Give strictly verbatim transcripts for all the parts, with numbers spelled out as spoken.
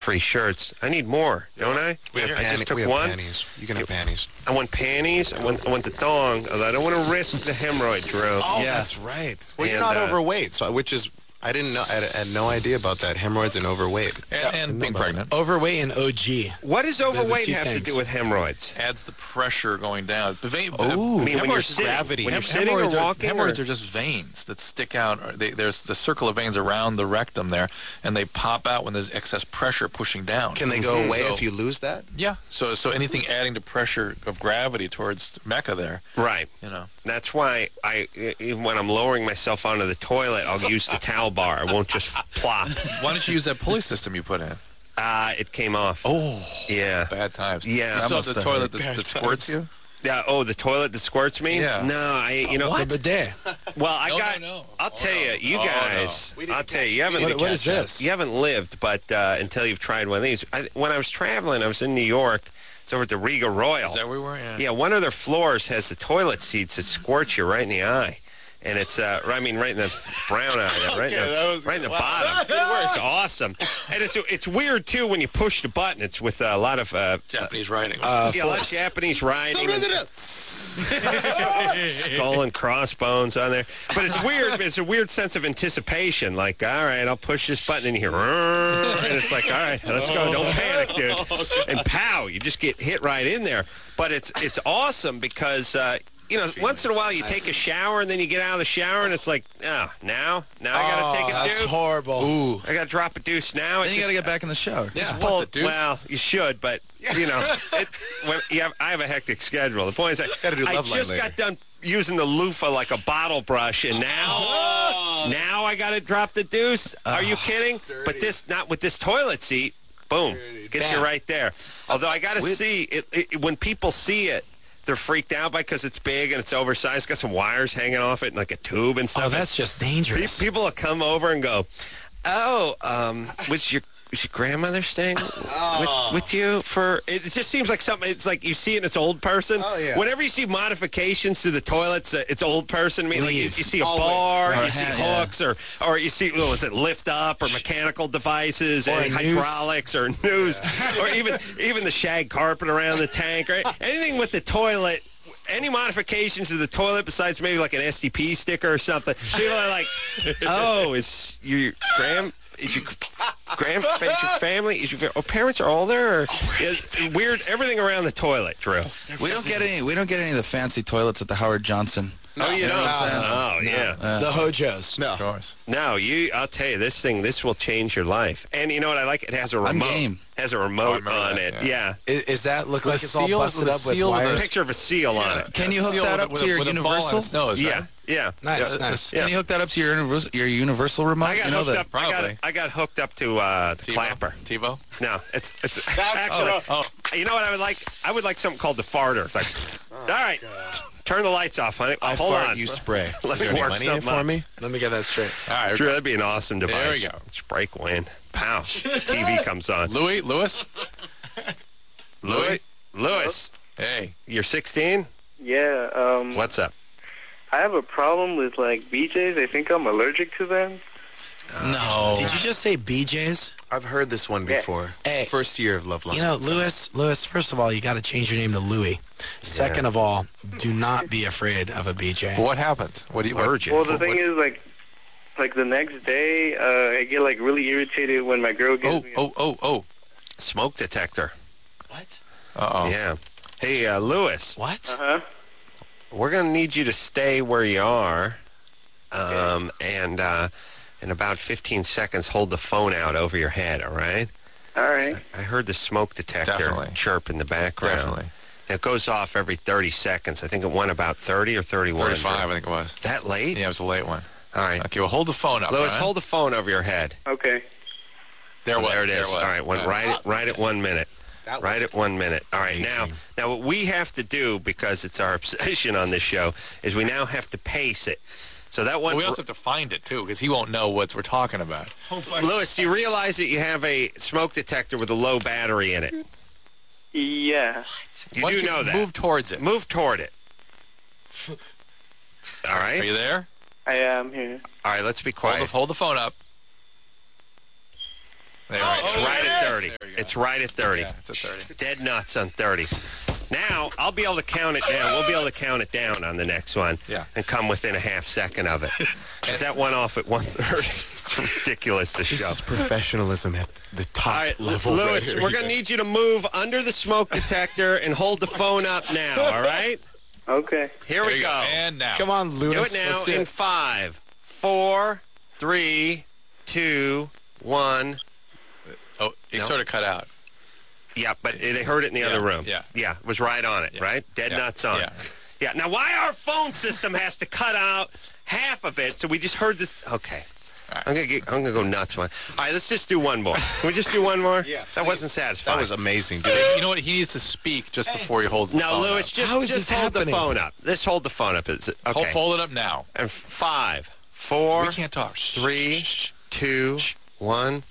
free shirts. I need more, don't I? We have, I panty- just took we have one. panties. You can have panties. I want panties. I want, I want the thong. Although I don't want to risk the hemorrhoid, Drew. Oh, Yeah. that's right. Well, you're And, not uh, overweight, so which is I didn't know. I had, I had no idea about that. Hemorrhoids and overweight. And, and being pregnant. Overweight and O G. What does the overweight two have to things. do with hemorrhoids? Adds the pressure going down. The vein, Oh, the, I mean, when you're hemorrhoids- sitting, gravity. when you're hem- sitting or hemorrhoids, walking, are, hemorrhoids or- are just veins that stick out. Or They, there's the circle of veins around the rectum there, and they pop out when there's excess pressure pushing down. Can they go away So- if you lose that? Yeah. So so anything adding to pressure of gravity towards Mecca there, right. you know. That's why I, even when I'm lowering myself onto the toilet, I'll use the towel bar. I won't just plop. Why don't you use that pulley system you put in? Uh, it came off. Oh, Yeah. bad times. Yeah. You That still have must the have toilet hurt. that, Bad that squirts times. you? Yeah. Oh, the toilet that squirts me? Yeah. No, I. You know. The bidet. Well, I No, got. no, no. I'll Oh, tell no. you, you Oh, guys. no. We didn't I'll tell you, catch- you haven't. What, what is this? You haven't lived, but uh, until you've tried one of these. I, when I was traveling, I was in New York. It's over at the Riga Royal. Is that where we were? Yeah. Yeah, one of their floors has the toilet seats that squirt you right in the eye. And it's, uh, I mean, right in the brown eye, there, right, Okay, in the, that was- right in the wow. bottom. It's awesome. And it's it's weird, too, when you push the button. It's with a lot of, uh, Japanese writing. Uh, yeah, a lot of force. Japanese writing. and skull and crossbones on there. But it's weird. It's a weird sense of anticipation. Like, all right, I'll push this button, and you hear, "Rrrr," and it's like, all right, let's go. Don't panic, dude. And pow, you just get hit right in there. But it's it's awesome because, uh, you know, once in a while you take a shower, and then you get out of the shower, and it's like, oh, now? Now I got to Oh, take a that's deuce? horrible. Ooh. I got to drop a deuce now? It Then you got just- to get back in the shower. just Yeah. pull, What, the deuce? well, you should, but you know, it, when you have, I have a hectic schedule. The point is, I, Gotta do I love line just later. got done using the loofah like a bottle brush, and now, now I got to drop the deuce. Are you kidding? But this, not with this toilet seat. Boom, gets you Bam. right there. Although I got to see it, it when people see it. They're freaked out by because it's big and it's oversized. It's got some wires hanging off it and like a tube and stuff. Oh, that's just Pe- dangerous. People will come over and go, "Oh, um, was your was your grandmother staying with, with you for?" It, it just seems like something. It's like you see it, and it's old person. Oh, yeah. Whenever you see modifications to the toilets, uh, it's old person. I mean, like you, you see a Always. bar, Or you a see hand, yeah. hooks, or or you see what was it lift up or mechanical devices, Or and a noose. hydraulics or news, or even even the shag carpet around the tank. Right, anything with the toilet. Any modifications to the toilet besides maybe like an S T P sticker or something? People are like, "Oh, is your grand is your grand is your family is your oh, parents are all there?" Or, it's weird everything around the toilet, Drew. We don't get any. We don't get any of the fancy toilets at the Howard Johnson. Oh, you You know don't? what I'm saying? Oh, yeah. the Hojos. No. Of course. No, you. I'll tell you, this thing, this will change your life. And you know what I like? It has a I'm remote. game. Has a Oh, I remote remember on that, it. yeah. Yeah. Is, is that look like a it's all seal- busted with a up with seal with a- wires? Picture of a seal on it. Can you hook Seal that with up a- with to a- your with a ball on universal? its nose, Yeah, right? yeah. Nice, Yeah. nice. Yeah. Can you hook that up to your universal, your universal remote? I got you know hooked that. up. I got, Probably. I got hooked up to uh, the TiVo? clapper. TiVo? No, it's it's actually. Oh, You know what I would like? I would like something called the farter. It's like, all right, turn the lights off, honey. Oh, I hold fart, on. you spray. Let Is me there any work money in it something for up. me? Let me get that straight. all right. Drew, that'd be an awesome device. There we go. Break wind. Pow. T V comes on. Louis, Lewis? Louis, Lewis, Hey. you're sixteen? Yeah, um, What's up? I have a problem with, like, B Js. I think I'm allergic to them. No. Did you just say B Js? I've heard this one Yeah. before. Hey. First year of Love Line. You know, Lewis, Lewis, first of all, you got to change your name to Louis. Second of all, do not be afraid of a B J. Well, what happens? What do you... What, Allergic. Well, the what- thing is, like, like the next day, uh, I get, like, really irritated when my girl gives oh, me... oh, oh, oh. Smoke detector. What? Uh-oh. Yeah. Hey, uh, Lewis, What? Uh-huh. we're going to need you to stay where you are. Um, and uh, in about fifteen seconds, hold the phone out over your head, all right? All right. I heard the smoke detector Definitely. chirp in the background. Definitely. It goes off every thirty seconds. I think it went about thirty or thirty-one. thirty-five, I think it was. That late? Yeah, it was a late one. All right. Okay, well, hold the phone up, Lewis, Brian. hold the phone over your head. Okay. There Oh, was. there it is. was. All right, one, Yeah. right, at, right at one minute. That Right was at one minute. All right, now, amazing. now what we have to do, because it's our obsession on this show, is we now have to pace it. So that one, Well, we also have to find it, too, because he won't know what we're talking about. Lewis, do you realize that you have a smoke detector with a low battery in it? Yeah. You Why do don't know that. Move towards it. Move toward it. All Are right. you there? I am here. All right, let's be Hold quiet. the, hold the phone up. There we It's go. right at thirty. There you go. It's right at thirty. Yeah, it's at thirty. Dead nuts on thirty. Now, I'll be able to count it down. We'll be able to count it down on the next one Yeah. and come within a half second of it. Because that went off at one thirty. It's ridiculous, this This show. is professionalism at the top All right, level. Lewis, right here. we're going to need you to move under the smoke detector and hold the phone up now, all right? Okay. Here There we you go. And now. Come on, Do Lewis. it now Let's do in it. five, four, three, two, one. Oh, he No. sort of cut out. Yeah, but they heard it in the Yeah, other room. yeah. Yeah, it was right on it, Yeah. right? Dead Yeah, nuts on. yeah. Yeah. Now, why our phone system has to cut out half of it? So we just heard this. Okay. All right. I'm gonna get, I'm gonna go nuts one. All right, let's just do one more. Can we just do one more? Yeah. That wasn't satisfying. That was amazing, dude. You know what? He needs to speak just before he holds the No, phone Lewis, up. just, How is just this hold happening? the phone up. Let's hold the phone up. Is it- Okay. Hold, fold it up now. And five, four, We can't talk. Shh, three, shh, shh. two, one.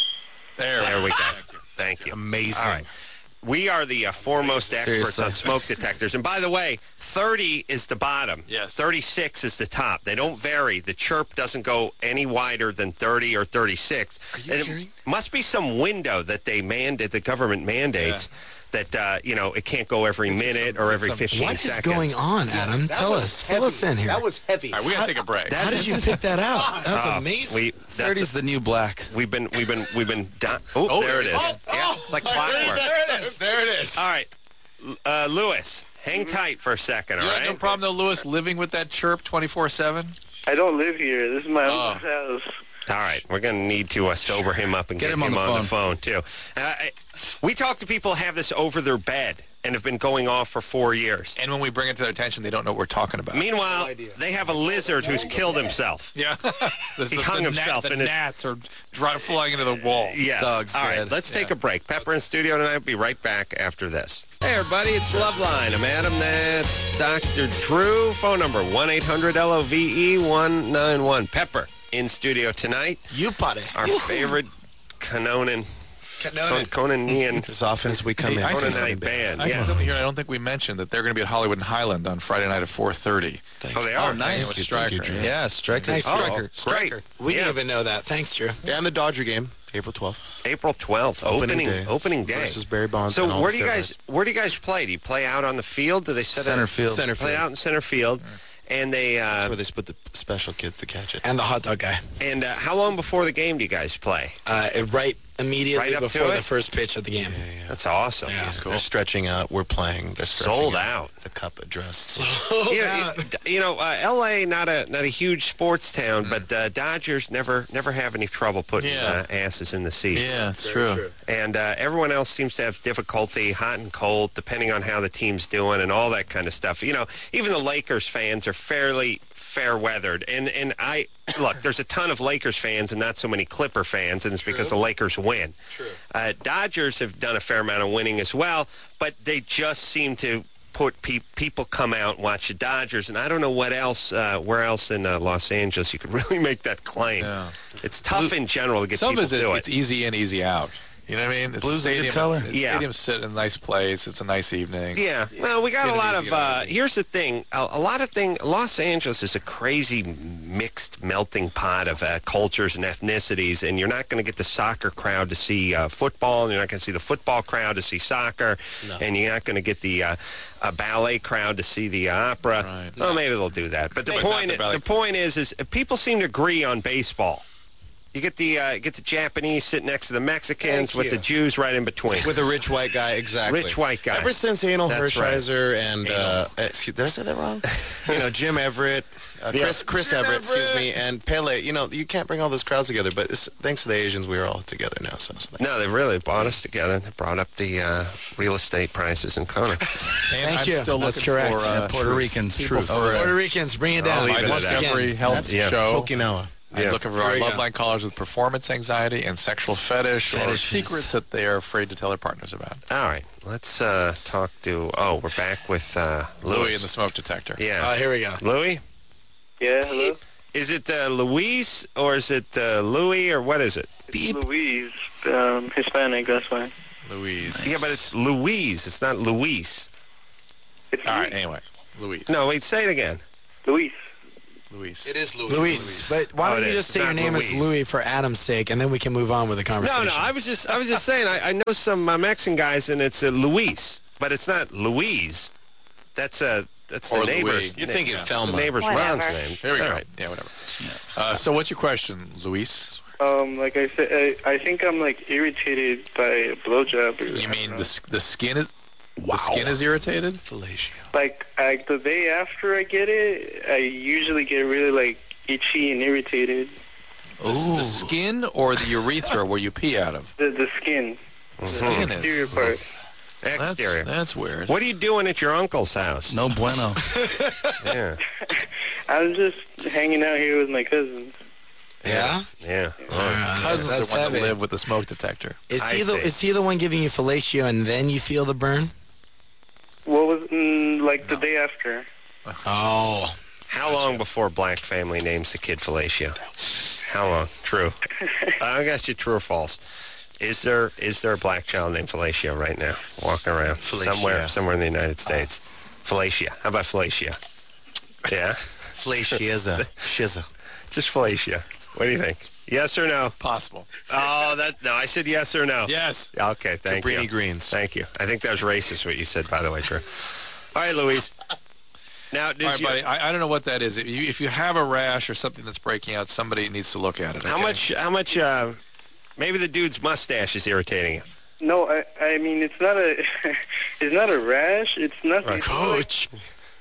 There, There we go. Thank you. Thank you. Amazing. All right. We are the uh, foremost experts Seriously. on smoke detectors. And by the way, thirty is the bottom. Yes. thirty-six is the top. They don't vary. The chirp doesn't go any wider than thirty or thirty-six. Are you And it kidding? must be some window that they mandate, the government mandates, that, uh, you know, it can't go every minute or every some- fifteen What seconds. is going on, Adam? Tell us. Fill us in here. That was heavy. All right, we got to take a break. How did you pick that out? That's Uh, amazing. We, thirty is that's the new black. we've been, we've been, we've been done. Oh, Oh, there it is. oh, yeah, it's like clockwork. There it is. There it is. All right, uh, Lewis, hang tight for a second, all You right? have no problem, though, Lewis, living with that chirp twenty-four seven? I don't live here. This is my Oh. uncle's house. All right, we're going to need to uh, sober him up and get, Get him on the the phone, too. Uh, I- we talk to people who have this over their bed and have been going off for four years. And when we bring it to their attention, they don't know what we're talking about. Meanwhile, No idea. they have a lizard who's killed himself. Yeah. the, He hung himself The in his- gnats are dry, flying into the wall. Yes. Dog's All right, dead. let's take Yeah. a break. Pepper in studio tonight. We'll be right back after this. Hey, everybody, it's Loveline. I'm Adam. That's Doctor Drew. Phone number one eight hundred L O V E one nine one. Pepper in studio tonight. You putty. Our favorite Conan, Con- Conanian As often as we come Hey, in. I see Conan something- night band. I see Yeah. something here I don't think we mentioned, that they're going to be at Hollywood and Highland on Friday night at four thirty. Oh, they Oh, are. nice. with you, Stryker. thank you, Drew. Yeah, striker. Nice. Oh, striker. great. Striker. We Yeah. didn't even know that. Thanks, Drew. And the Dodger game, April twelfth. April twelfth, Opening opening day. opening day Versus Barry Bonds So and all where the do you guys where do you guys play? Do you play out on the field? Do they set Center up, field. Center play field. out in center field? And they uh, Where they split the special kids to catch it. And the hot dog guy. and uh, how long before the game do you guys play? Uh, right immediately Right up to before it? the first pitch of the game. That's awesome. Yeah. They're stretching out. We're playing. They're stretching Sold out. The cup addressed. You know, it- you know uh, L A not a not a huge sports town, but uh, Dodgers never never have any trouble putting Yeah. uh, asses in the seats. Yeah, it's true. And uh, everyone else seems to have difficulty, hot and cold, depending on how the team's doing and all that kind of stuff. You know, even the Lakers fans are fairly fair weathered. And and I look, there's a ton of Lakers fans and not so many Clipper fans, and it's because the Lakers win. True. Uh, Dodgers have done a fair amount of winning as well, but they just seem to put pe- people come out and watch the Dodgers, and I don't know what else, uh, where else in uh, Los Angeles you could really make that claim. Yeah. It's tough in general to get Some people of to it, do it's it. easy in, easy out. You know what I mean? It's Blue's a good stadium, color. The Yeah. stadium sit in a nice place. It's a nice evening. Yeah, well, we got a Get it lot easy, of. get it Uh, easy. here's the thing: a, a lot of thing. Los Angeles is a crazy mixed, melting pot of uh, cultures and ethnicities, and you're not going to get the soccer crowd to see uh, football, and you're not going to see the football crowd to see soccer, and you're not going to get the uh, a ballet crowd to see the opera. Right. Well, maybe they'll do that, but the But not point, the ballet- the point is, is people seem to agree on baseball. You get the uh, get the Japanese sitting next to the Mexicans Thank with you. the Jews right in between. With a rich white guy, exactly. Rich white guy. Ever since Anal That's right. Hershiser and uh, excuse, did I say that wrong? you know, Jim Everett, uh, Yeah. Chris Chris Jim Everett, excuse Everett. me, and Pele. You know, you can't bring all those crowds together, but it's, thanks to the Asians, we're all together now. So, so No, they really brought us together. They brought up the uh, real estate prices in Kona. And Thank I'm you. still That's looking correct. for uh, Yeah, Puerto Ricans. People, Truth. Over Puerto it. Ricans, bring it I'll down. leave my it at Once that. Discovery again. Health That's- yeah. show. Okinawa. I'm Yeah. looking for Here our we love go. line callers with performance anxiety and sexual fetish or Fetishes. secrets that they are afraid to tell their partners about. All right, let's uh, talk to. Oh, we're back with uh, Louis. Louis and the smoke detector. Yeah, Uh, here we go. Louis. Yeah, hello? Is it uh, Luis or is it uh, Louis or what is it? Louise, um, Hispanic, that's why. Louise. Yeah, but it's Louise. It's not Luis. It's All right, Luis. anyway. Louise. No, wait. Say it again. Luis. Luis. It is Louis. Luis. But why Oh, don't it you is. just say It's your not name is Luis. Louis for Adam's sake, and then we can move on with the conversation. No, no, I was just, I was just saying. I, I know some uh, Mexican guys, and it's uh, Luis, but it's not Louise. That's uh, that's the Or neighbor's. Louis. You're thinking the Thelma. neighbor's Whatever. mom's name. Here we All go. right. Yeah, whatever. Uh, so what's your question, Luis? Um, like I said, I, I think I'm like irritated by a blowjob. Or, You I mean don't the know. s- the skin is the skin is irritated? Fellatio. like I, the day after I get it, I usually get really like itchy and irritated. The, the skin or the urethra where you pee out of? The the skin, The skin exterior is. part. That's, Exterior. that's weird. What are you doing at your uncle's house? No bueno. Yeah. I'm just hanging out here with my cousins. Yeah? Yeah. Uh, Cousins that's are the one that heavy. live with the smoke detector. Is I he the see. is he the one giving you fellatio and then you feel the burn? What was mm, like the day after? Oh. How long before Black family names the kid Fellatio? How long? True. I asked you true or false. Is there is there a black child named Fellatio right now walking around Felicia. somewhere somewhere in the United States? Fellatio. How about Fellatio? Yeah. Flacieza. Shiza. Just Fellatio. What do you think? Yes or no? Possible. Oh, that no. I said yes or no. Yes. Okay, thank Cabrini you. Greens. Thank you. I think that was racist what you said, by the way, Drew. All right, Luis. Now, did All right, you, buddy. I, I don't know what that is. If you, if you have a rash or something that's breaking out, somebody needs to look at it. how okay? much? How much? Uh, maybe the dude's mustache is irritating you. No, I I mean it's not a it's not a rash. It's nothing. Right. It's like- Coach.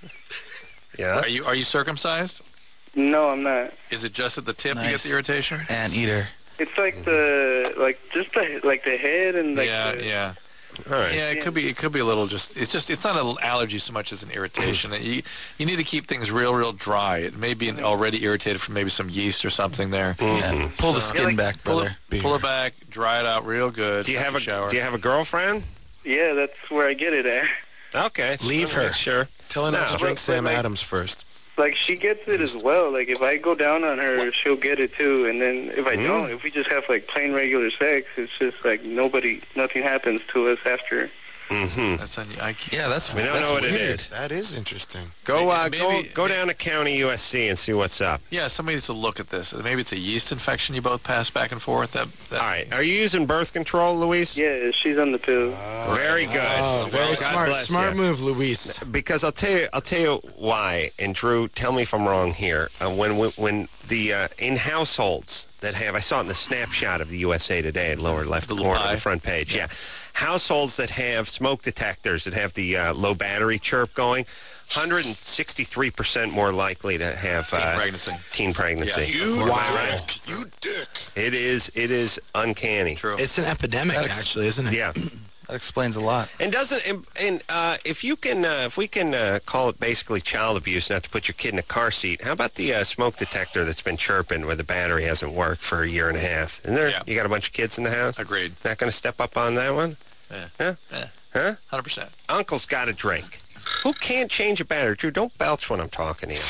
Yeah. Are you are you circumcised? no, I'm not. Is it just at the tip you get Nice. the irritation? And eater. It's like the like just the like the head and like yeah, the, yeah, All right. yeah. It could be. It could be a little. Just. It's just. It's not an allergy so much as an irritation. you you need to keep things real, real dry. It may be already irritated from maybe some yeast or something there. Yeah. Pull the skin like- back, Pull brother. it, pull it back, dry it out real good. Do you take have a shower? Do you have a girlfriend? Yeah, that's where I get it at. Okay. Leave Okay, her. Sure. Tell her not No. to drink But, Sam like- Adams first. Like she gets it as well. Like if I go down on her, she'll get it too. And then if I Mm. don't, if we just have like plain regular sex, it's just like nobody, nothing happens to us after. Mm-hmm. That's on. I can't. Yeah, that's We don't that's know what weird. it is. That is interesting. Go uh, Maybe- go maybe- go down to County U S C and see what's up. Yeah, somebody needs to look at this. Maybe it's a yeast infection you both pass back and forth. That. that All right. Are you using birth control, Luis? Yeah, she's on the pill. Very good. Oh, very God smart. bless Smart you. move, Luis. Because I'll tell you, I'll tell you why. And Drew, tell me if I'm wrong here. Uh, when when, when the uh, in households that have, I saw it in the snapshot of the U S A Today, lower left The little corner, pie? the front page. Yeah. Households that have smoke detectors that have the uh, low battery chirp going, one hundred sixty-three percent more likely to have teen uh, pregnancy. teen pregnancy. Yes. You Wow. dick. You dick. It is it is uncanny. True. It's an epidemic, That's- actually, isn't it? Yeah. That explains a lot. And doesn't and, and uh, if you can uh, if we can uh, call it basically child abuse not to put your kid in a car seat, how about the uh, smoke detector that's been chirping where the battery hasn't worked for a year and a half? Isn't there? Yeah. You got a bunch of kids in the house. Agreed. Not going to step up on that one? Yeah. Huh? Yeah. Huh? Hundred percent. Uncle's got a drink. Who can't change a battery? Drew, don't belch when I'm talking to you.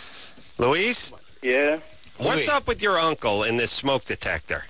Luis, Yeah. what's Louis. up with your uncle in this smoke detector?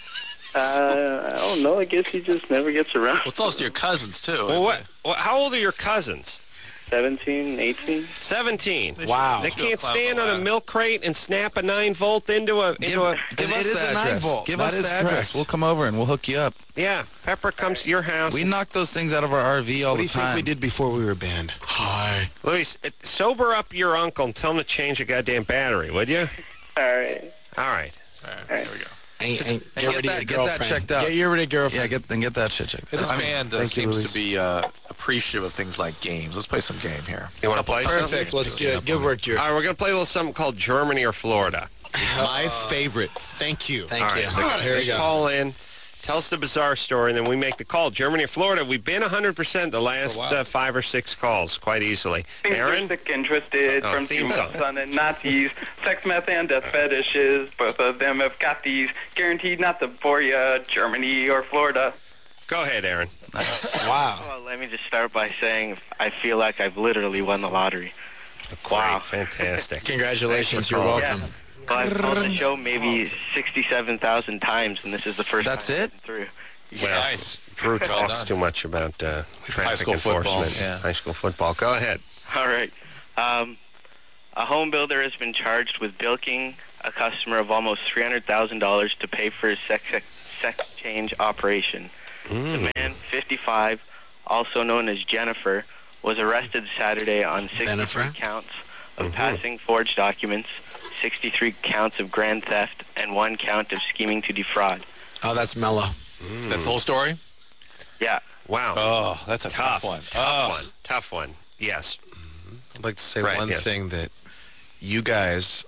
Uh, I don't know. I guess he just never gets around. Well, it's also your cousins too. Well, what? Well, how old are your cousins? seventeen, eighteen. Seventeen. They Wow. They should go can't climb stand the on a ladder. milk crate and snap a nine volt into a into a. Give It us is the a nine address. volt. Give That us is the address. correct. We'll come over and we'll hook you up. Yeah, Pepper comes to your house. We knock those things out of our R V all What do the you think time. we did before we were banned? Hi. Luis, it- sober up your uncle and tell him to change the goddamn battery, would you? All right. All right. All right, there we go. And, and And get, get rid of that- your get that girlfriend. checked out. Get your rid of Yeah, girlfriend. get then get that shit checked. This I mean, band uh, thank you, seems Luis. to be uh, appreciative of things like games. Let's play some game here. You want to play something? Perfect. Let's do it. Good work, Drew. All right, we're going to play a little something called Germany or Florida. My favorite. Thank you. Thank All you. right, Here we just go. call in, tell us the bizarre story, and then we make the call. Germany or Florida, we've been one hundred percent the last Oh, wow. uh, five or six calls, quite easily. Aaron? Sick interested Oh, from theme two song. on and Nazis, sex, meth, and death fetishes. Both of them have got these guaranteed not to bore ya. Germany or Florida. Go ahead, Aaron. Wow. Well, let me just start by saying I feel like I've literally won the lottery. Wow. Fantastic. Congratulations. Thanks You're for calling. welcome. Well, I've called the show maybe sixty-seven thousand times, and this is the first That's time it? I've been through. Well, Nice. Drew Well talks done. too much about uh, traffic school football, enforcement, yeah. high school football. Go ahead. All right. Um, A home builder has been charged with bilking a customer of almost three hundred thousand dollars to pay for his sex, sex change operation. Mm. The man, fifty-five, also known as Jennifer, was arrested Saturday on sixty-three Jennifer? counts of Mhm. passing forged documents, sixty-three counts of grand theft, and one count of scheming to defraud. Oh, that's Mello. That's the whole story? Yeah. Wow. Oh, that's a tough, tough one. Tough Oh. one. Tough one. Yes. I'd like to say Right, one yes. thing that you guys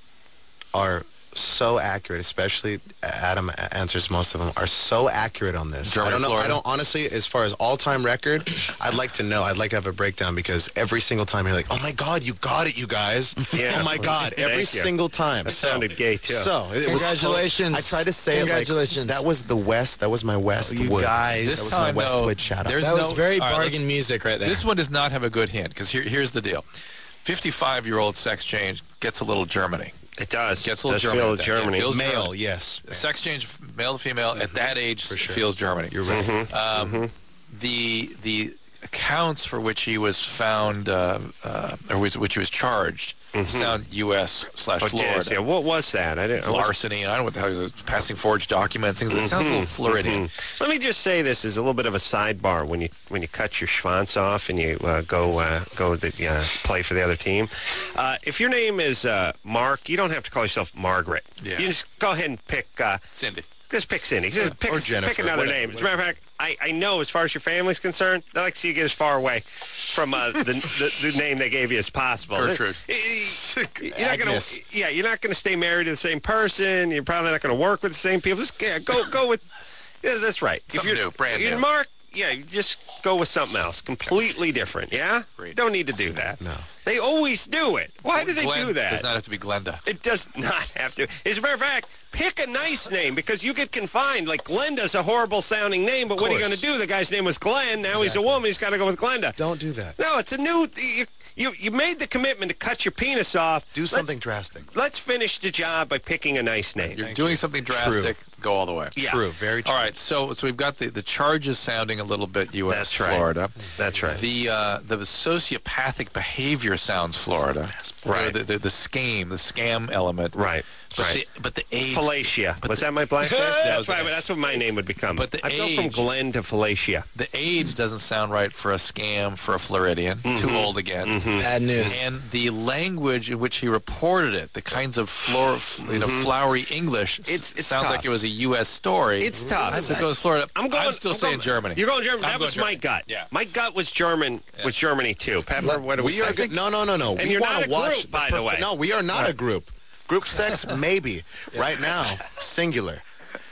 are so accurate, especially Adam answers most of them, are so accurate on this. Germany, I don't know. Florida. I don't honestly, as far as all-time record, I'd like to know. I'd like to have a breakdown because every single time you're like, "Oh my God, you got it, you guys!" Yeah. Oh my God, every Thank you. single time. That So- sounded gay, too. So it Congratulations. Was, I tried to say Congratulations. it like that was the West. That was my West You wood. guys. This that was time, my though, Westwood shout out. there's That was no- very all right, bargain let's- music right there. This one does not have a good hint because here, here's the deal. fifty-five-year-old sex change gets a little Germany. It does. Gets a little does Germany feel with that. Germany. It feels Male, Germany. yes. Sex change, male to female, at that age For sure. feels Germany. You're right. Um, The the accounts for which he was found, uh, uh, or which, which he was charged, sound U S slash Oh, it Florida. is. Yeah. What was that? I didn't. I wasn't- Larceny, I don't know what the hell it was, passing forged documents, things. It sounds a little Floridian. Let me just say this is a little bit of a sidebar when you when you cut your schwanz off and you uh, go uh, go to the, uh, play for the other team. Uh, if your name is uh, Mark, you don't have to call yourself Margaret. Yeah. You just go ahead and pick. Uh, Cindy. just pick Cindy. Just pick, or a- Jennifer, pick another whatever, name. As a matter of fact, I, I know as far as your family's concerned, they like to see you get as far away from uh, the, the the name they gave you as possible. Gertrude. You're not gonna, Agnes. yeah, you're not going to stay married to the same person. You're probably not going to work with the same people. Just yeah, go go with. Yeah, that's right. Something if you're, new, brand you're new. Mark, yeah, you just go with something else, completely different. Yeah, Agreed. don't need to do that. No. They always do it. Why do they Glenn do that? does not have to be Glenda. It does not have to. As a matter of fact, pick a nice name because you get confined. Like Glenda's a horrible sounding name, but what are you going course. to do? The guy's name was Glenn. Now he's a woman. He's got to go with Glenda. Don't do that. No, it's a new. You, you you made the commitment to cut your penis off. Do Let's- something drastic. Let's finish the job by picking a nice name. You're doing something drastic, go all the way. Yeah. True. Very true. All right, so so we've got the, the charges sounding a little bit U S That's right. Florida. That's right. The uh, the sociopathic behavior sounds Florida. Right. The, the, the scam, the scam element. Right. But right. the but the age. Fallacia. but Was the- that my blank? there? That that's was right. the- That's what my name would become. But the I go from age- Glenn to Fallacia. The age doesn't sound right for a scam for a Floridian. Mm-hmm. Too old again. Bad news. And the language in which he reported it, the kinds of floor, you know, flowery English, s- Mm-hmm. It's- it's sounds tough. like it was a U S story. It's tough. As it goes Florida, I'm going. still I'm saying going- Germany. You're going Germany. I'm That going was my Germany. gut. Yeah. My gut was German. Was Germany too? Pepper. What do we, We are think? good. No, no, no, no. And we you're want not to a watch. group, by the perf- way. No, we are not a group. Group sex, maybe. Right now, singular.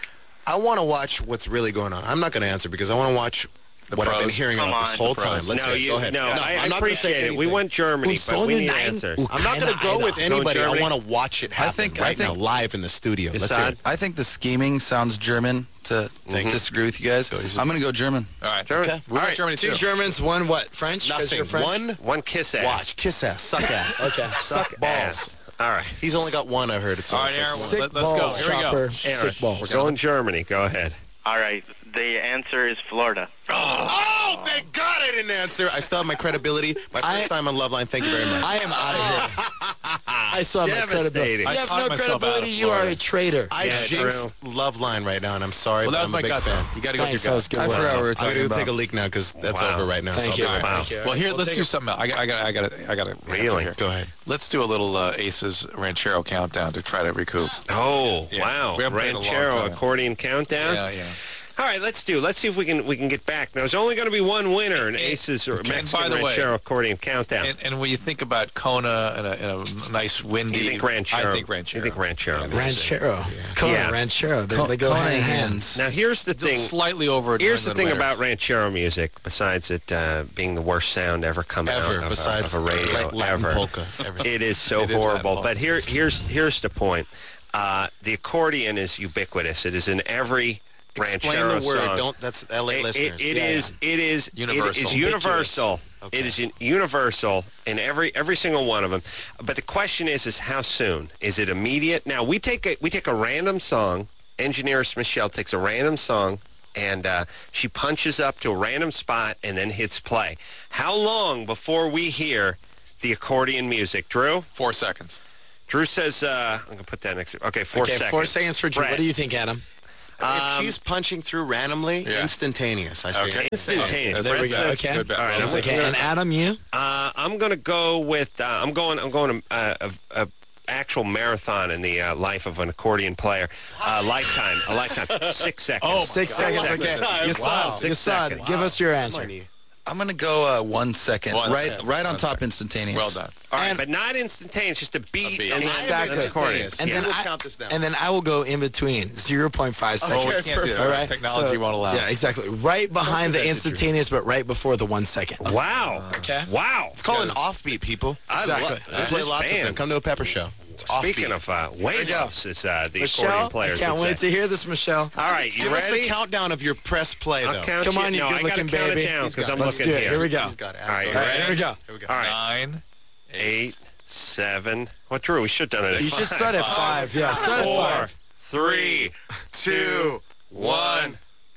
I want to watch what's really going on. I'm not going to answer because I want to watch The what I've been pros. hearing Come about on, this whole the time. pros. Let's No, hear it. you, Go ahead. no, I, I I'm not gonna appreciate say it. We anything. want Germany, but we need answers. I'm not going to go with anybody. I Germany? want to watch it happen think- I right now, think- live in the studio. Let's hear Assad? it. I think the scheming sounds German. To disagree with you guys, I'm going to go German. All right. Germany. We got Germany Two too. Germans, one what? French? 'Cause Nothing. you're French? One, One kiss ass. watch, kiss ass, suck ass. Okay. Suck balls. Ass. All right. He's only got one, I heard. It's All only right, six Aaron, one. Sick Let- let's go. balls, Here we go. chopper. Aaron, Sick balls. we're going Germany. Go ahead. All right. The answer is Florida. Oh, thank God I didn't answer. I still have my credibility. My first I- time on Loveline. Thank you very much. I am out of here. I saw my credibility. Devastating. You I have talked no myself out of credibility. You are Florida. a traitor. I Yeah, jinxed Loveline right now, and I'm sorry, Well, but that was I'm my a big gut. fan. though. You got to go Thanks, with that your was gut. good I work. forgot what we were I'm talking going to about. take a leak now because that's Wow. over right now. Thank so you. I'll be right Thank you. Well, here, We'll let's take do it. something else. I got, I got, I got, I got to Really? back. Go ahead. Let's do a little uh, Aces Ranchero countdown to try to recoup. Oh, Yeah. wow. We haven't played in a long Ranchero time. accordion countdown. Yeah, yeah. All right, let's do. Let's see if we can we can get back. Now, there's only going to be one winner in And- Aces or and Mexican by the way- Ranchero accordion countdown. And, and when you think about Kona and a, and a nice windy, you think Ranchero? I think Ranchero. You think Ranchero? Ranchero. Kona, Yeah. Ranchero. They, Co- they go hand in hand. Conan's. Now, here's the Just thing. slightly over. Here's the New England thing about winners. Ranchero music, besides it uh, being the worst sound ever come out Ever, of, besides a, of a radio like Latin ever. polka. Everything. It is so It is Latin horrible. polka. But here, here's here's the point. Uh, the accordion is ubiquitous. It is in every Explain Ranchero the word. song. Don't. That's L A It, listeners. it, it Yeah, is. It is. Universal. It is universal. Okay. It is un- universal in every every single one of them. But the question is, is how soon? Is it immediate? Now we take a we take a random song. Engineeress Michelle takes a random song. And uh, she punches up to a random spot and then hits play. How long before we hear the accordion music. Drew? Four seconds. Drew says, uh, I'm going to put that next. Okay, four okay, seconds. four seconds for Drew. Brett. What do you think, Adam? If she's punching through randomly, Yeah. instantaneous. I say Okay, instantaneous. There we Brett go. says- Okay. Good bet. All right, Well, I'm Okay, gonna- and Adam, you? Uh, I'm going to go with. Uh, I'm going. I'm going to uh, a, a actual marathon in the uh, life of an accordion player. Uh, lifetime. A lifetime. Six seconds. Oh, Six God. seconds. Six Okay. seconds. Yassad, Wow. Six Yassad, seconds. give us your answer. I'm gonna go uh, one second. One right, second. right on One top, second. instantaneous. Well done. All right, And- but not instantaneous. Just a beat. A beat. And then Exactly. the accordion. And Yeah. then I, count this down. and then I will go in between, zero point five seconds. Oh, we can't do that. All right. Technology So- won't allow. Yeah, exactly. Right behind the instantaneous, but right before the one second. Wow. Okay. Wow. It's called an offbeat, people. I Exactly. love We play this lots of them. band. Come to a Pepper show. It's offbeat. Speaking of uh, Huevos, is uh, the Michelle, accordion I players. can't would wait say. to hear this, Michelle. All right, you Give us ready? the countdown of your press play, I'll though. count Come you. on, you no, I good-looking gotta count baby. it down because I'm Let's looking do it. here. Here we go. He's got it. All right, you All right, ready? here we go. Here we go. All right, Nine, eight, seven. What, Drew? We should have done it at You five. should start at five. Yeah, start at Four, five. three, two, one.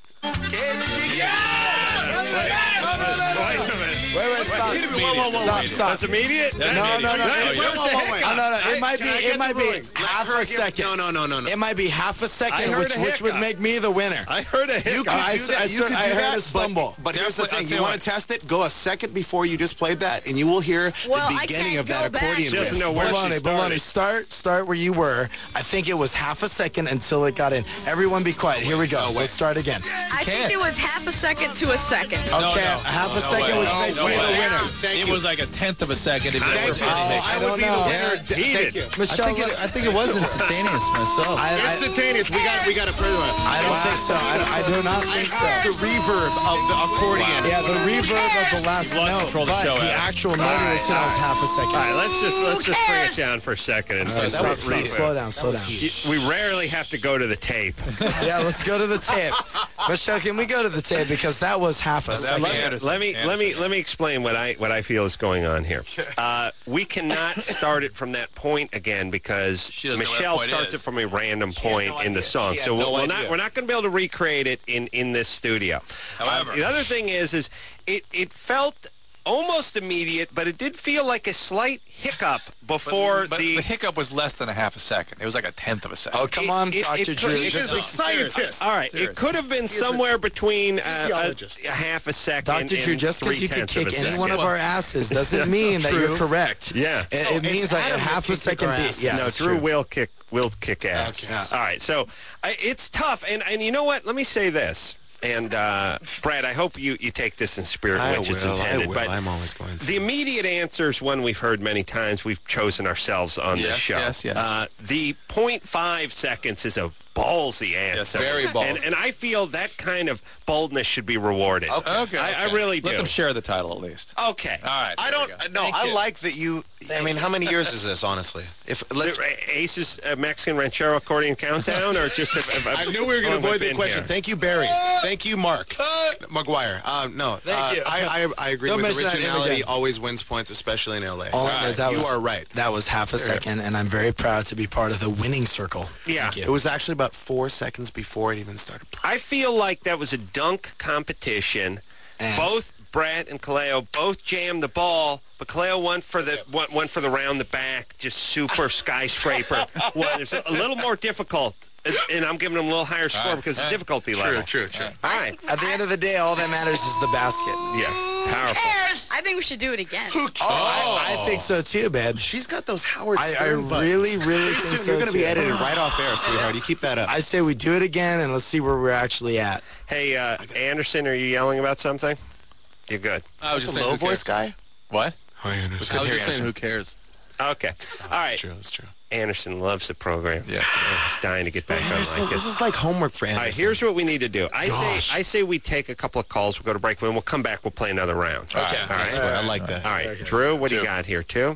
Wait a minute. Wait, wait, stop. Whoa, whoa, whoa, Stop, wait. stop. That's immediate? That's No, no, no. immediate. Wait, No, wait, you're wait, saying- wait, wait. No, no, no. It might be. Can I It get might the be ruling? Let half her a give- second. No, no, no, no, no. It might be half a I second, heard which a which would hiccup. make me the winner. I heard a You hiccup. could I do s- that. I You s- could I do heard that, a stumble. But, but here's the Definitely- I'll thing: tell you you want what. to test it? Go a second before you just played that, and you will hear Well, the I beginning can't of that go back. accordion. She doesn't riff. know where she Baloney, started. baloney. Start, start where you were. I think it was half a second until it got in. Everyone, be quiet. Here we go. We'll start again. I think it was half a second to a second. Okay, no. half a No second, way. which No makes way. me the No way. winner. Thank It you. was like a tenth of a second. If you Thank were you. pretty Oh, thick. I I don't would be the know. winner. Heated. Thank you. I Michelle, think it, I think it was instantaneous myself. I, I, Instantaneous. We got. We got to prove it. I don't think so. I, I do not think so. The reverb of the accordion. Yeah, the reverb of the last lost note, control of the but show, the Adam. actual note was was half a second. All right, let's just let's just bring it down for a second. And Stop, stop stop, reading. slow down, slow down. We rarely have to go to the tape. Yeah, let's go to the tape. Michelle, can we go to the tape because that was half a That second. was Let, Anderson. let me let me Anderson. let me explain what I what I feel is going on here. Uh, we cannot start it from that point again because She doesn't know where that Michelle point starts is. it from a random point no in the idea. song. She had So no we're, we're idea. not we're not going to be able to recreate it in in this studio. However. Uh, the other thing is is it it felt almost immediate, but it did feel like a slight hiccup before But, but the. the hiccup was less than a half a second. It was like a tenth of a second. Oh, come It- on, it- Doctor it Drew. could- it Just- is a scientist. All right, it Seriously. could have been somewhere between uh, a, physiologist. a half a second. Doctor Drew, and just because you could three-tenths of kick a any second. one of our asses doesn't mean that you're correct. Yeah. It, Oh, it it's means like a Adam that half can a kick second our beat. asses. Yes, no, that's Drew true. will kick will kick ass. Okay. All right, so I, it's tough, and and you know what? Let me say this, and uh, Brad, I hope you, you take this in spirit, I which is will, I intended. will. But I'm always going to. the immediate answer is one we've heard many times. We've chosen ourselves on this Yes, show. yes, yes. Uh, the point five seconds is a ballsy answer. very ballsy. And, and I feel that kind of boldness should be rewarded. Okay. Okay, I, I okay. really do. Let them share the title at least. Okay. All right. I there don't. we go. No, Thank I you. like that you. I mean, how many years is this? Honestly, if let's. The Ace's uh, Mexican Ranchero Accordion Countdown, or just? A, a, I knew we were going long to avoid I've the been question. here? Thank you, Barry. Thank you, Mark McGuire. Um, no, Thank uh, you. I, I I agree Don't with mention that name originality. again. Always wins points, especially in L A. All I know is that you was, are right. That was half a second, and I'm very proud to be part of the winning circle. Yeah. Thank you. It was actually about four seconds before it even started playing. I feel like that was a dunk competition. And- Both Brett and Kaleo both jammed the ball, but Kaleo went for the went, went for the round the back, just super skyscraper one. It was a little more difficult, and I'm giving him a little higher score right. because of All the right. difficulty True, level. true, true. All right. At the end of the day, all that matters is the basket. Yeah. Powerful. I think we should do it again. Oh, I, I think so too, babe. She's got those Howard I, I Stern buttons. really, really think so You're going to be too. edited right off air, sweetheart. You keep that up. I say we do it again, and let's see where we're actually at. Hey, uh, Anderson, are you yelling about something? You're good. I was Just just a saying, low who voice cares? guy. What? Oh, yeah, no, it's I good. was Here, just saying, Anderson. who cares? Okay. All right. That's true. That's true. Anderson loves the program. Yes. He's dying to get back on Anderson, like this this. is like homework for All Anderson. right, here's what we need to do. I Gosh. say I say we take a couple of calls. We'll go to break. When we'll come back, we'll play another round. Okay. All right. That's what I like that. All right. Drew, what do you Two. got here? Two.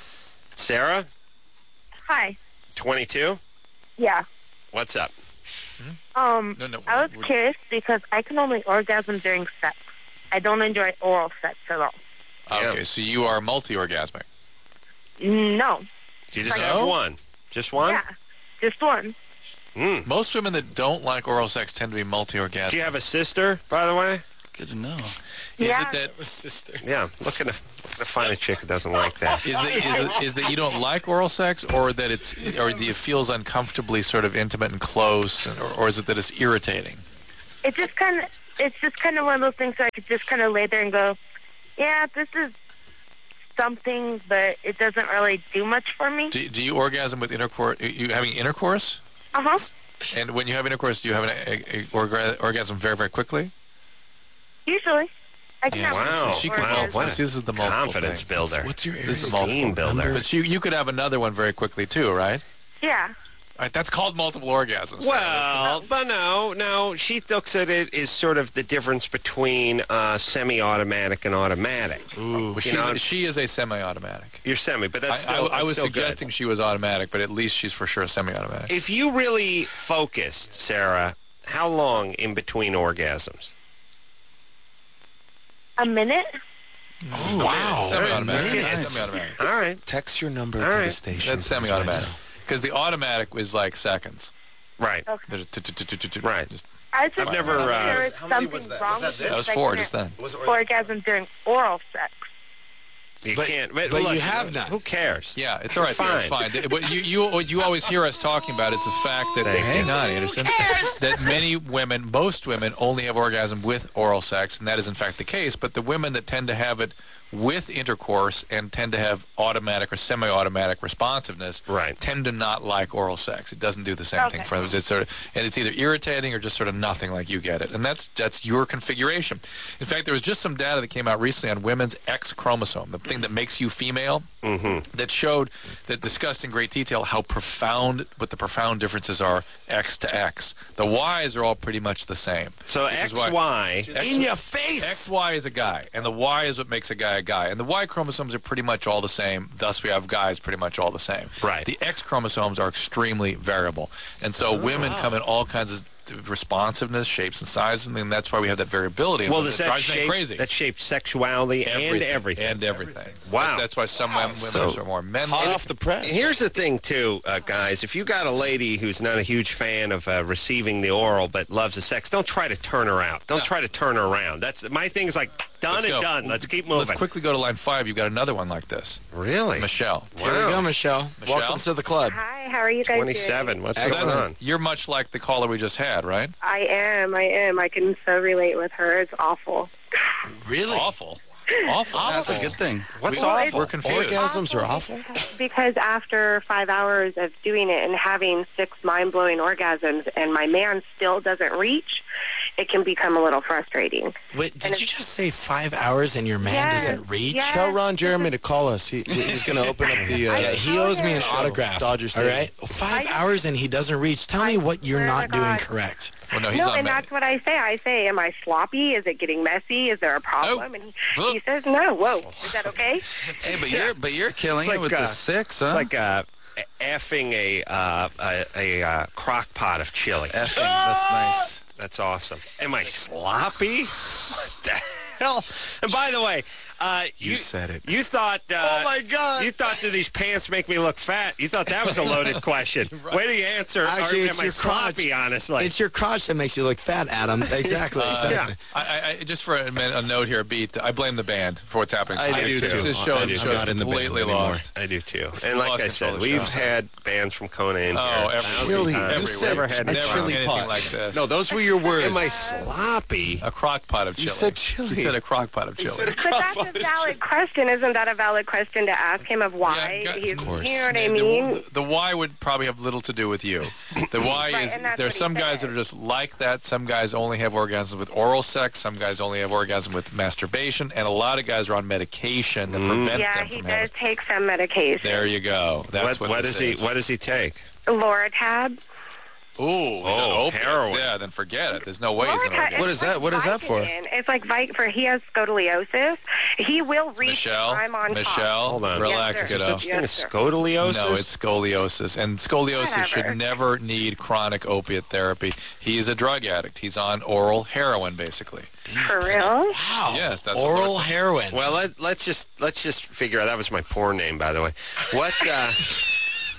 Sarah, Hi. twenty-two. Yeah. What's up? Um, No, no. I was we're- curious because I can only orgasm during sex. I don't enjoy oral sex at all. Okay, so you are multi-orgasmic. No. Do you just No? have one? Just one? Yeah. Just one. Mm. Most women that don't like oral sex tend to be multi-orgasmic. Do you have a sister, by the way? Good to know. Is Yeah. it that Sister. Yeah, looking to, looking to find a chick who doesn't like that. is that, is, it, is that you don't like oral sex, or that it's, or that it feels uncomfortably sort of intimate and close, or, or is it that it's irritating? It just kind of, it's just kind of one of those things where I could just kind of lay there and go, yeah, this is something, but it doesn't really do much for me. Do, do you orgasm with intercourse? You having intercourse? Uh huh. And when you have intercourse, do you have an a, a, orga, orgasm very, very quickly? Usually, I can Yes. have Wow. one So she could, orgasm. What a see, this is the multiple confidence thing. builder. What's your This is area? multiple. Team builder. But you, you could have another one very quickly too, right? Yeah. All right, that's called multiple orgasms. Well, but no, no. She looks at it as sort of the difference between uh, semi-automatic and automatic. Ooh, she's, know, she is a semi-automatic. You're semi, but that's I, still. I, I that's was still suggesting good. she was automatic, but at least she's for sure semi-automatic. If you really focused, Sarah, how long in between orgasms? A minute? Oh, wow. Semi-automatic. Very Yeah, nice. semi-automatic. All right, Text your number All to right. the station. That's semi-automatic. Because the automatic is like seconds. right. There's t- t- t- t- t- Right. just- I just I've never, think uh, there is How many something was that? wrong Was that with this? That was the four second just then. Was it orgasm during oral sex. You But- can't. but look, you have none. Who cares? Yeah, it's all right. Fine. It's fine. What you, you, what you always hear us talking about is the fact that, Thank hang you. on, Anderson, that many women, most women, only have orgasm with oral sex, and that is in fact the case. But the women that tend to have it with intercourse and tend to have automatic or semi-automatic responsiveness Right. tend to not like oral sex. It doesn't do the same thing Okay. for them. It's sort of, and it's either irritating or just sort of nothing like you get it. And that's that's your configuration. In fact, there was just some data that came out recently on women's X chromosome, the thing that makes you female, that showed, that discussed in great detail how profound, what the profound differences are X to X. The Ys are all pretty much the same. So which is X why- Y. In your face. X Y is a guy, and the Y is what makes a guy a guy. And the Y chromosomes are pretty much all the same, thus we have guys pretty much all the same. Right. The X chromosomes are extremely variable. And so women come in all kinds of responsiveness, shapes and sizes, and that's why we have that variability. Well, And does it that drives me shape crazy. that shapes sexuality and everything? And everything. Wow. That- That's why some women, women are more men. Hot off the press. Here's the thing, too, uh, guys. If you got a lady who's not a huge fan of uh, receiving the oral but loves the sex, don't try to turn her out. Don't try to turn her around. That's my thing. Is like done Let's and go. done. Let's keep moving. Let's quickly go to line five. You've got another one like this. Really, Michelle. Here we go, Michelle. Michelle? Welcome to the club. Hi, how are you guys twenty-seven. doing? What's Excellent. going on? You're much like the caller we just had, right? I am, I am. I can so relate with her. It's awful. Really? Awful. Awful. That's a good thing. What's We- awful? We're confused. Orgasms are awful. Because after five hours of doing it and having six mind-blowing orgasms and my man still doesn't reach, it can become a little frustrating. Wait, did you just say five hours and your man Yes, doesn't reach? yes. Tell Ron Jeremy to call us. He, he's going to open up the. Uh, Yeah, he owes me an Show. autograph. Dodger all Stadium. right? Five I- hours and he doesn't reach. Tell me I what you're swear to not doing God. correct. Well, no, he's no, on and med- that's what I say. I say, am I sloppy? Is it getting messy? Is there a problem? Oh. And he, Look. he says, no. Whoa, is that okay? Hey, but you're but you're killing It's it like, with uh, the six, huh? It's like uh, effing a uh, a, a uh, crock pot of chili. Effing. That's nice. That's awesome. Am I sloppy? What the hell? And by the way, uh, You said it. You thought. Uh, Oh, my God. You thought, do these pants make me look fat? You thought that was a loaded question. Way to answer. Actually, or it's am I your crotch. sloppy? Honestly, It's your crotch that makes you look fat, Adam. Exactly. Uh, exactly. I, I, just for a, minute, a note here, Beat, I blame the band for what's happening. I do, This too. is show, I do, the too. show's I'm not in the band completely anymore. lost. I do too. Lost And like I control said, of the we've show. had bands from Kona in Oh, here. every thousands Really? of You times. said Never a had Never chili anything pot. like this. No, those were your words. Am I sloppy? A crock pot of chili. You said chili. You said a crock pot of chili. But that's a valid question. Isn't that a valid question to ask him of why? Yeah, he's, of course. You know what I The- mean? The, the why would probably have little to do with you. The why Right, is and that's there's what he some guys said. that are just like that. Some guys only have orgasms with oral sex. Some guys only have orgasm with masturbation, and a lot of guys are on medication that prevent Yeah, them he from does having. take some medication. There you go. That's what what, what this does he? is. What does he take? Loratab. Ooh, is it Oh, opiates? heroin. Yeah, then forget it. There's no way he's going to Loratab orgasm. What is is that? What is that for? Vicodin. It's like Vic- for he has scoliosis. He will reach Michelle, time on Michelle, Hold on. relax, Yes, sir. kiddo. Such thing as Yes, sir. scoliosis? No, it's scoliosis. And scoliosis Whatever. should never need chronic opiate therapy. He's a drug addict. He's on oral heroin, basically. For real? Wow. Yes, that's what Oral we're- heroin. Well, let, let's just let's just figure out. That was my porn name, by the way. What? Uh,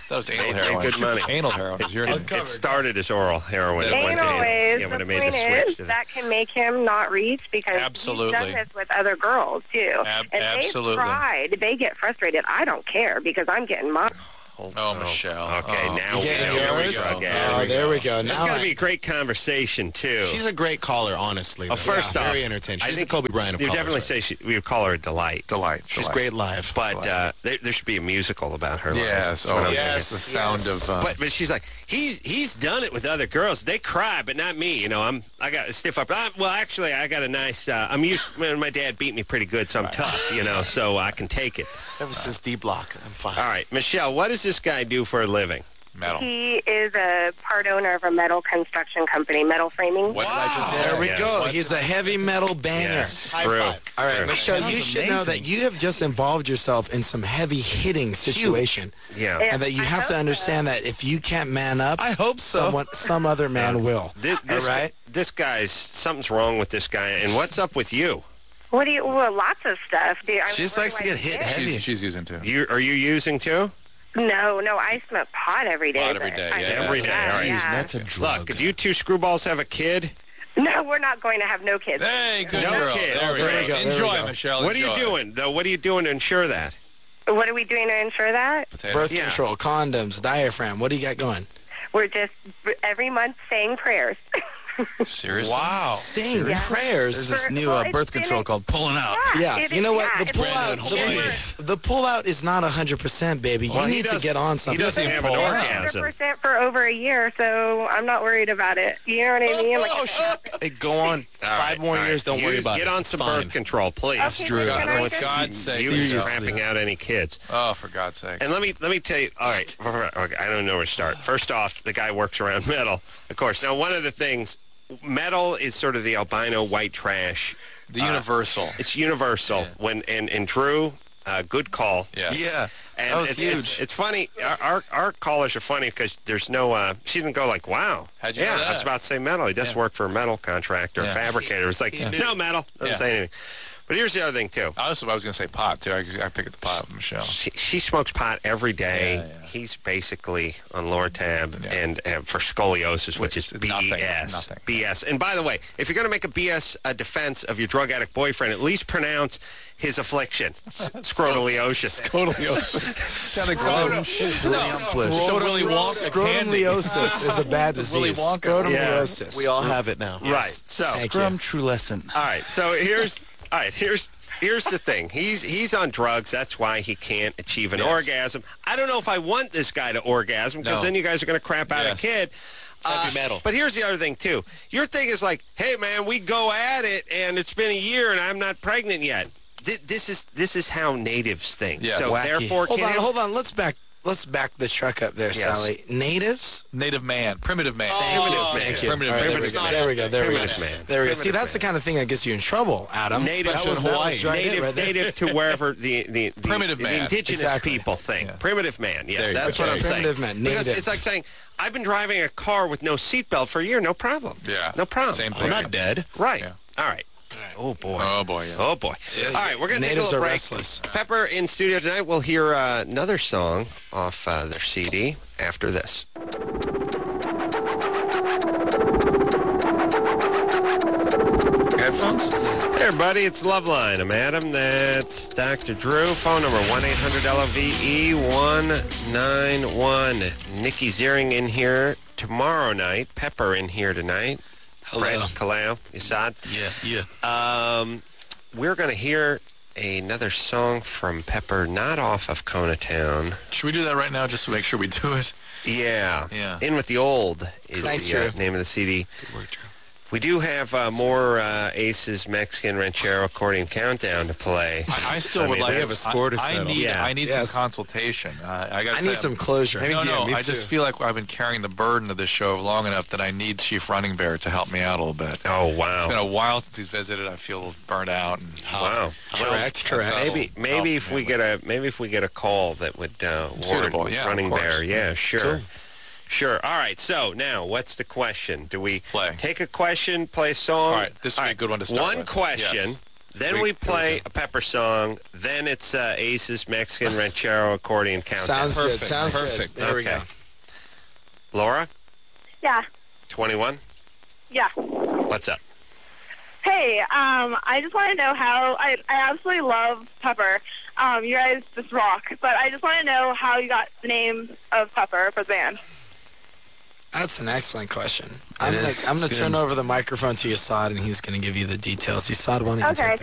That was anal Made- heroin. made good money. Anal heroin is your name. It started as oral heroin. It went to anal. Anyways, Yeah, when the it made point the switch is to the- that can make him not reach because Absolutely. he's done this with other girls too. Ab- and absolutely. they've tried. They get frustrated. I don't care because I'm getting mine. Oh, Michelle. Okay, Oh. now You getting we know yours? drug Oh, addict. there we go. It's Now going I- to be a great conversation, too. She's a great caller, honestly. Oh, though. first Yeah, off, very entertaining. I She's think the Kobe Bryant of You callers, definitely right? say she, we would call her a delight. Delight. She's delight. great live. But uh, there, there should be a musical about her. life. Yes. That's what Oh, I'm yes. The sound Yes. of. Uh, But but she's like he's he's done it with other girls. They cry, but not me. You know, I'm I got a stiff upper. I, well, actually, I got a nice. Uh, I'm used. Man, my dad beat me pretty good, so I'm tough. You know, so I can take it. Ever since D Block, I'm fine. All right, Michelle, what does this guy do for a living? metal. He is a part owner of a metal construction company, metal framing. What did I just say? There we Yes. go. What- He's a heavy metal banger. Yes, High true. five. All right, True. Michelle, That you was should know that amazing. you have just involved yourself in some heavy hitting situation. Yeah. Yeah. And that you I have hope to so. understand that if you can't man up, I hope so. someone, some other man will. This, this, All right? this guy's something's wrong with this guy. And what's up with you? What do you? Well, lots of stuff. Do, I mean, She just where likes do to I get hit begin? heavy. She's, she's using too. You are you using too? No, no, I smoke pot every day. Pot every but day, I- yeah, Every day, all right. Yeah. That's a drug. Look, if you two screwballs have a kid, No, we're not going to have no kids. Hey, good No girl. kids. There we There go. we go, there we Enjoy, go. Michelle. what are you enjoy. doing? Though, what are you doing to ensure that? What are we doing to ensure that? Potatoes. Birth Yeah. control, condoms, diaphragm. What do you got going? We're just every month saying prayers. Seriously? Wow. Saying Yeah. prayers. There's this For- new well, uh, it's birth been control a- called pulling out. Yeah, it you is- know what? yeah, The it's pull been out, a the, year. the pull out is not one hundred percent, baby. You Well, he need to does- get on he something. doesn't have an pull out. orgasm. one hundred percent for over a year, so I'm not worried about it. You know what I mean? Like, Oh, shit. Hey, go on. All Five right, more all right. years. Don't You worry about Get it. on some Fine. birth control, please. Okay, Drew. can I For just- God's sake. You seriously. crapping out any kids. Oh, for God's sake. And let me let me tell you. All right, okay, I don't know where to start. First off, the guy works around metal, of course. Now, one of the things, metal is sort of the albino white trash. The universal. It's universal. When and and Drew, uh, good call. Yeah. Yeah. And That was it's, huge. It's, it's funny. Our, our our callers are funny because there's no. Uh, she didn't go like, "Wow." How'd you yeah, know that? I was about to say metal. He does Yeah. work for a metal contractor, Yeah. fabricator. It's like no metal. Doesn't Yeah. say anything. But here's the other thing too. Honestly, I was going to say pot, too. I, I pick up the pot with Michelle. She, she smokes pot every day. Yeah, yeah. He's basically on Lortab Yeah. and uh, for scoliosis, which is It's B S. nothing, nothing. B S. And by the way, if you're going to make a B S uh, defense of your drug addict boyfriend, at least pronounce his affliction, scrotaliosis. Scoliosis. Sound like something. No. Scrotum- So Willy Wonka candy. Scrotumliosis is a bad It's Willy disease. Wonka. Scrotumliosis. We all have it now. Right. So, Scrum true lesson. all right. So here's all right. Here's here's the thing. He's he's on drugs. That's why he can't achieve an Yes. orgasm. I don't know if I want this guy to orgasm because No. then you guys are going to crap out Yes. a kid. Heavy Uh, metal. But here's the other thing too. Your thing is like, hey man, we go at it, and it's been a year, and I'm not pregnant yet. Th- This is this is how natives think. Yes. So Wacky. therefore, Hold can on, him- hold on. Let's back. Let's back the truck up there, Yes. Sally. Natives. Native man. Primitive man. Primitive man. Thank you. Primitive All right, man. there, we Primitive go. man. there we go. There we go. Primitive man. There we go. See, Primitive that's the man. kind of thing that gets you in trouble, Adam. Native, Especially that with was Hawaii. Right native, there, right there. native to wherever the the, the Primitive the man. indigenous Exactly. people think. Yeah. Primitive man. Yes, There you that's go. what I'm Okay. saying. Primitive man. Because Native. it's like saying I've been driving a car with no seatbelt for a year, no problem. Yeah. no problem. Same I'm thing. not dead. Right. Yeah. All right. Oh boy. Oh, boy. Yeah. Oh boy. All right, we're gonna take a Natives little are break. restless. Pepper in studio tonight. We'll hear uh, another song off uh, their C D after this. Headphones? Hey everybody, it's Loveline. I'm Adam. That's Doctor Drew. Phone number one eight hundred L O V E one nine one. Nikki Ziering in here tomorrow night. Pepper in here tonight. Hello. Fred Kaleo, Isad. Yeah, yeah. Um, we're going to hear another song from Pepper, not off of Kona Town. Should we do that right now just to make sure we do it? Yeah. Yeah. In with the Old is Thanks, the uh, Drew. name of the C D. Good work, Drew. We do have uh, more uh, Aces Mexican Ranchero Accordion Countdown to play. I, I still I would mean, like we have a score to I, I settle. need, Yeah. I need Yes. some consultation. Uh, I, gotta I tell need you, some closure. No, Yeah, no, me I just too. feel like I've been carrying the burden of this show long enough that I need Chief Running Bear to help me out a little bit. Oh, wow. It's been a while since he's visited. I feel burnt out. And, Wow. Correct, correct. Maybe, maybe if we get a maybe if we get a call that would uh, warrant Suitable, yeah, of Running course. Bear, yeah, sure, Cool. sure. All right. So now, what's the question? Do we Play. take a question, play a song? All right, this would be a good one to start One with. question. Yes. Then we play a Pepper song. Then it's uh, Ace's Mexican Ranchero Accordion Countdown. Sounds good. Sounds Perfect. good. There we Okay. go. Laura, Yeah. twenty-one. Yeah. What's up? Hey, um, I just want to know how I, I absolutely love Pepper. Um, you guys just rock, but I just want to know how you got the name of Pepper for the band. That's an excellent question. I'm It gonna, is. I'm It's gonna good. turn over the microphone to Yasad, and he's gonna give you the details. Yasad, why don't you Okay. take